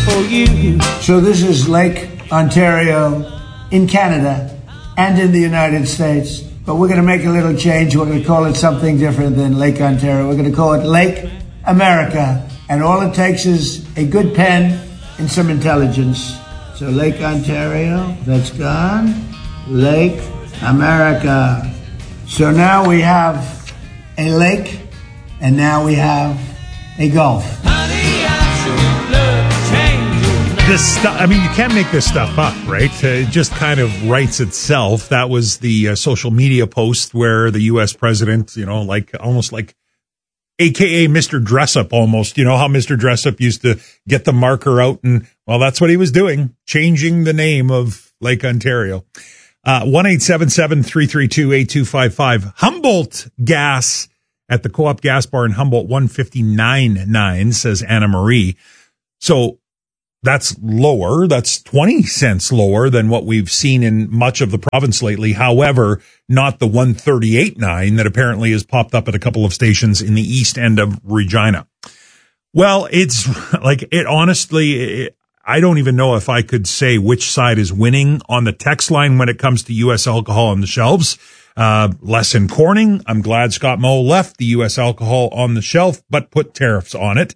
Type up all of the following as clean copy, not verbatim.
for you. So this is Lake Ontario in Canada and in the United States. But we're going to make a little change. We're going to call it something different than Lake Ontario. We're going to call it Lake America. And all it takes is a good pen and some intelligence. So Lake Ontario, that's gone. Lake America. So now we have a lake, and now we have a gulf. This stuff, I mean, you can't make this stuff up, right? It just kind of writes itself. That was the social media post where the U.S. president, almost like AKA Mr. Dressup almost, how Mr. Dressup used to get the marker out, and well, that's what he was doing, changing the name of Lake Ontario. 1-877-332-8255. Humboldt gas at the Co-op Gas Bar in Humboldt, 159.9, says Anna Marie. So that's lower. That's 20 cents lower than what we've seen in much of the province lately. However, not the 138.9 that apparently has popped up at a couple of stations in the east end of Regina. Well, it's like it honestly, I don't even know if I could say which side is winning on the text line when it comes to U.S. alcohol on the shelves. Less in Corning. I'm glad Scott Moe left the U.S. alcohol on the shelf, but put tariffs on it.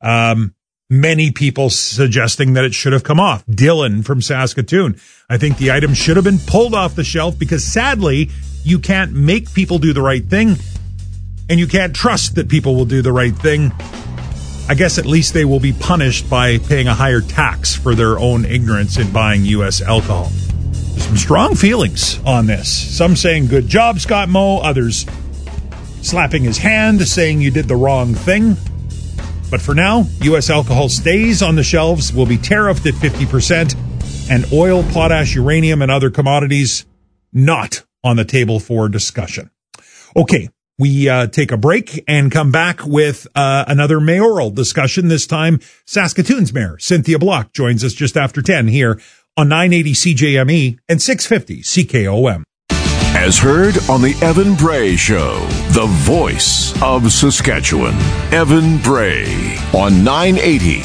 Many people suggesting that it should have come off. Dylan from Saskatoon. I think the item should have been pulled off the shelf because sadly, you can't make people do the right thing and you can't trust that people will do the right thing. I guess at least they will be punished by paying a higher tax for their own ignorance in buying U.S. alcohol. There's some strong feelings on this. Some saying, good job, Scott Moe. Others slapping his hand, saying you did the wrong thing. But for now, U.S. alcohol stays on the shelves, will be tariffed at 50%, and oil, potash, uranium, and other commodities not on the table for discussion. Okay, we take a break and come back with another mayoral discussion. This time, Saskatoon's Mayor, Cynthia Block, joins us just after 10 here on 980 CJME and 650 CKOM. As heard on the Evan Bray Show, the voice of Saskatchewan. Evan Bray on 980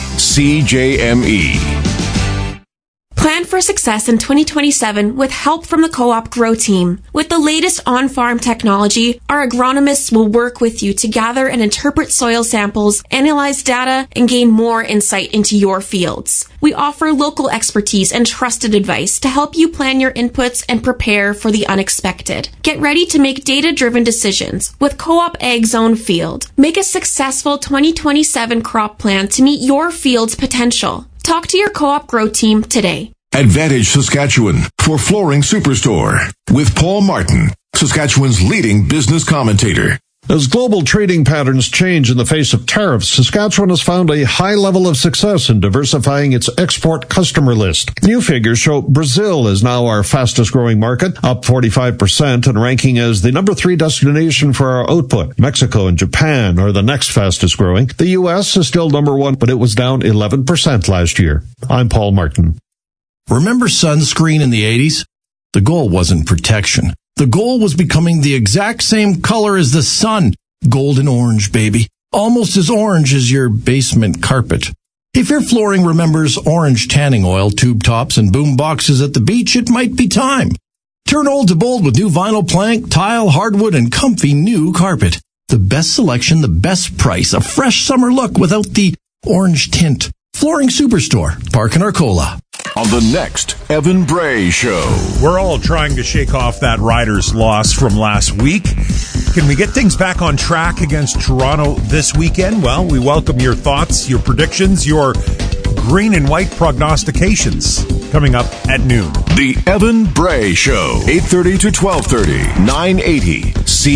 CJME. Plan for success in 2027 with help from the Co-op Grow Team. With the latest on-farm technology, our agronomists will work with you to gather and interpret soil samples, analyze data, and gain more insight into your fields. We offer local expertise and trusted advice to help you plan your inputs and prepare for the unexpected. Get ready to make data-driven decisions with Co-op Ag Zone Field. Make a successful 2027 crop plan to meet your field's potential. Talk to your Co-op Grow Team today. Advantage Saskatchewan for Flooring Superstore with Paul Martin, Saskatchewan's leading business commentator. As global trading patterns change in the face of tariffs, Saskatchewan has found a high level of success in diversifying its export customer list. New figures show Brazil is now our fastest growing market, up 45% and ranking as the number 3 destination for our output. Mexico and Japan are the next fastest growing. The U.S. is still number 1, but it was down 11% last year. I'm Paul Martin. Remember sunscreen in the 80s? The goal wasn't protection. The goal was becoming the exact same color as the sun. Golden orange, baby. Almost as orange as your basement carpet. If your flooring remembers orange tanning oil, tube tops, and boom boxes at the beach, it might be time. Turn old to bold with new vinyl plank, tile, hardwood, and comfy new carpet. The best selection, the best price, a fresh summer look without the orange tint. Flooring Superstore, Park and Arcola. On the next Evan Bray Show. We're all trying to shake off that Riders loss from last week. Can we get things back on track against Toronto this weekend? Well, we welcome your thoughts, your predictions, your green and white prognostications coming up at noon. The Evan Bray Show, 8:30 to 12:30, 980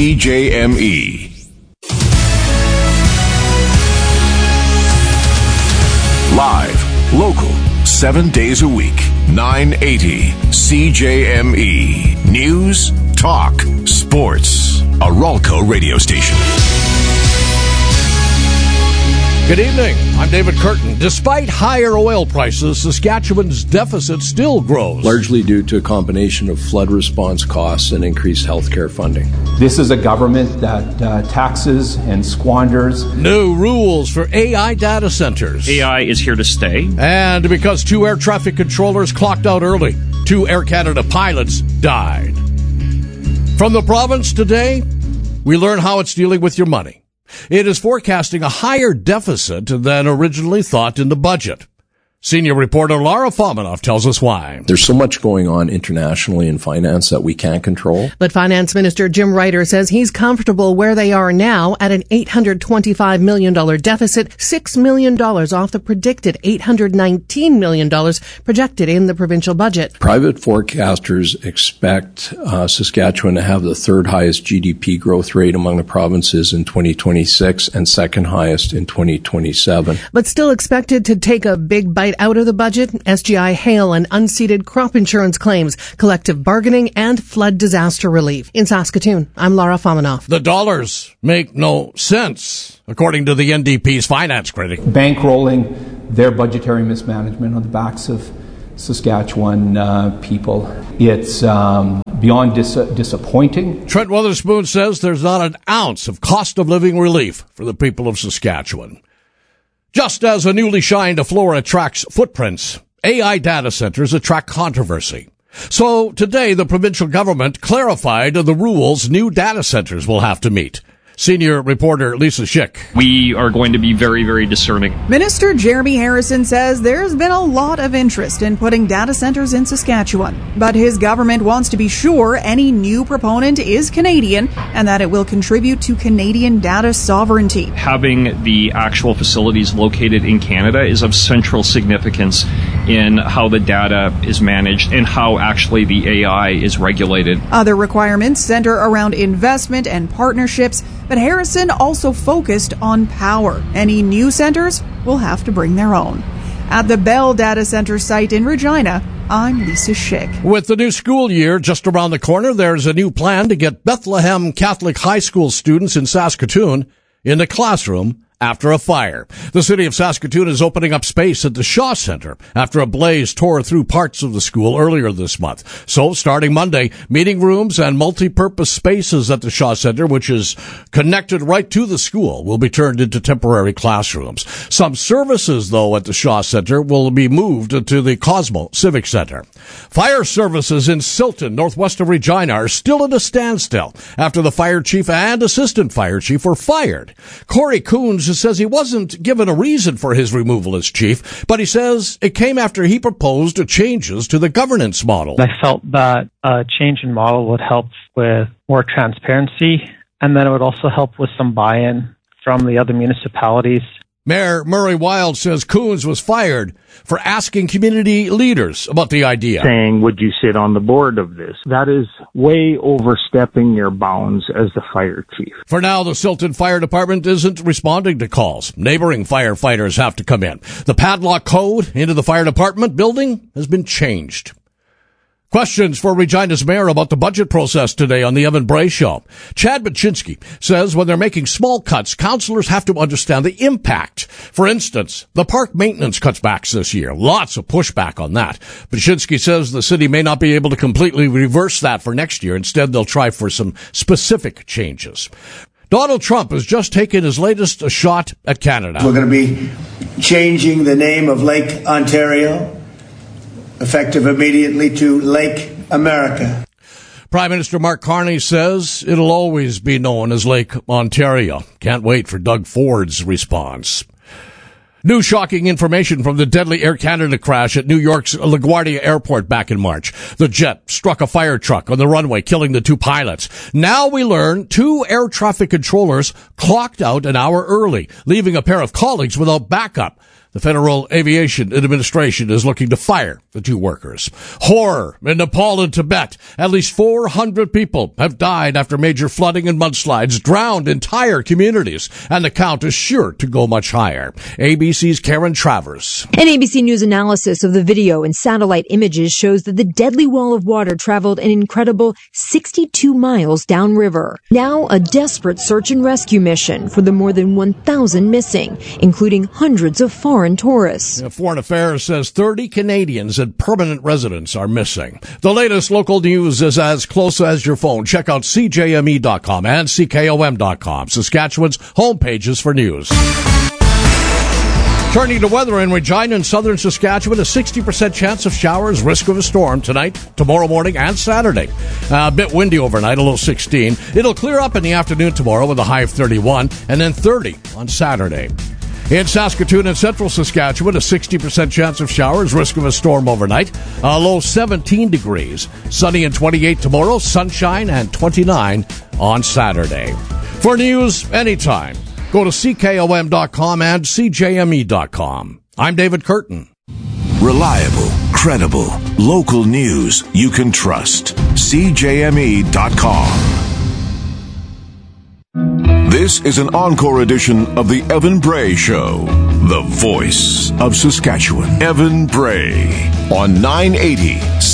CJME. Live, local, 7 days a week, 980 CJME. News, talk, sports. A Ralco radio station. Good evening. I'm David Curtin. Despite higher oil prices, Saskatchewan's deficit still grows. Largely due to a combination of flood response costs and increased healthcare funding. This is a government that taxes and squanders. New rules for AI data centers. AI is here to stay. And because 2 air traffic controllers clocked out early, 2 Air Canada pilots died. From the province today, we learn how it's dealing with your money. It is forecasting a higher deficit than originally thought in the budget. Senior reporter Laura Fominov tells us why. There's so much going on internationally in finance that we can't control. But Finance Minister Jim Ryder says he's comfortable where they are now at an $825 million deficit, $6 million off the predicted $819 million projected in the provincial budget. Private forecasters expect Saskatchewan to have the third highest GDP growth rate among the provinces in 2026 and second highest in 2027. But still expected to take a big bite out of the budget, SGI hail and unseeded crop insurance claims, collective bargaining, and flood disaster relief. In Saskatoon, I'm Laura Fominov. The dollars make no sense, according to the NDP's finance critic. Bankrolling their budgetary mismanagement on the backs of Saskatchewan people. It's beyond disappointing. Trent Weatherspoon says there's not an ounce of cost of living relief for the people of Saskatchewan. Just as a newly shined floor attracts footprints, AI data centers attract controversy. So today, the provincial government clarified the rules new data centers will have to meet. Senior reporter Lisa Schick. We are going to be very, very discerning. Minister Jeremy Harrison says there's been a lot of interest in putting data centers in Saskatchewan, but his government wants to be sure any new proponent is Canadian and that it will contribute to Canadian data sovereignty. Having the actual facilities located in Canada is of central significance in how the data is managed and how actually the AI is regulated. Other requirements center around investment and partnerships, but Harrison also focused on power. Any new centers will have to bring their own. At the Bell Data Center site in Regina, I'm Lisa Schick. With the new school year just around the corner, there's a new plan to get Bethlehem Catholic High School students in Saskatoon in the classroom after a fire. The city of Saskatoon is opening up space at the Shaw Center after a blaze tore through parts of the school earlier this month. So, starting Monday, meeting rooms and multi-purpose spaces at the Shaw Center, which is connected right to the school, will be turned into temporary classrooms. Some services, though, at the Shaw Center will be moved to the Cosmo Civic Center. Fire services in Silton, northwest of Regina, are still at a standstill after the fire chief and assistant fire chief were fired. Corey Coons says he wasn't given a reason for his removal as chief, but he says it came after he proposed changes to the governance model. I felt that a change in model would help with more transparency, and then it would also help with some buy-in from the other municipalities. Mayor Murray Wild says Coons was fired for asking community leaders about the idea. Saying, would you sit on the board of this? That is way overstepping your bounds as the fire chief. For now, the Silton Fire Department isn't responding to calls. Neighboring firefighters have to come in. The padlock code into the fire department building has been changed. Questions for Regina's mayor about the budget process today on the Evan Bray Show. Chad Baczynski says when they're making small cuts, councillors have to understand the impact. For instance, the park maintenance cutbacks this year. Lots of pushback on that. Baczynski says the city may not be able to completely reverse that for next year. Instead, they'll try for some specific changes. Donald Trump has just taken his latest shot at Canada. We're going to be changing the name of Lake Ontario, effective immediately, to Lake America. Prime Minister Mark Carney says it'll always be known as Lake Ontario. Can't wait for Doug Ford's response. New shocking information from the deadly Air Canada crash at New York's LaGuardia Airport back in March. The jet struck a fire truck on the runway, killing the 2 pilots. Now we learn 2 air traffic controllers clocked out an hour early, leaving a pair of colleagues without backup. The Federal Aviation Administration is looking to fire the two workers. Horror in Nepal and Tibet. At least 400 people have died after major flooding and mudslides drowned entire communities, and the count is sure to go much higher. ABC's Karen Travers. An ABC News analysis of the video and satellite images shows that the deadly wall of water traveled an incredible 62 miles downriver. Now a desperate search and rescue mission for the more than 1,000 missing, including hundreds of foreign tourists. Foreign Affairs says 30 Canadians and permanent residents are missing. The latest local news is as close as your phone. Check out CJME.com and CKOM.com, Saskatchewan's home pages for news. Turning to weather in Regina and southern Saskatchewan, a 60% chance of showers, risk of a storm tonight, tomorrow morning, and Saturday. A bit windy overnight, a low 16. It'll clear up in the afternoon tomorrow with a high of 31, and then 30 on Saturday. In Saskatoon and central Saskatchewan, a 60% chance of showers, risk of a storm overnight, a low 17 degrees. Sunny and 28 tomorrow, sunshine and 29 on Saturday. For news anytime, go to CKOM.com and CJME.com. I'm David Curtin. Reliable, credible, local news you can trust. CJME.com. This is an encore edition of the Evan Bray Show, the voice of Saskatchewan. Evan Bray on 980